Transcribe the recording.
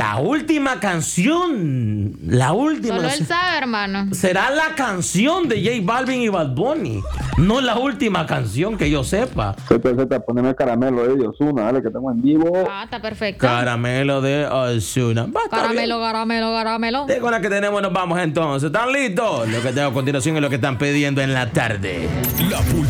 La última canción. La última. Solo él sabe, hermano. Será la canción de J Balvin y Bad Bunny. No la última canción que yo sepa. Poneme Caramelo de Ozuna, dale, que estamos en vivo. Ah, está perfecto. Caramelo de Ozuna. Caramelo. De con la que tenemos nos vamos entonces. ¿Están listos? Lo que tengo a continuación es lo que están pidiendo en la tarde. La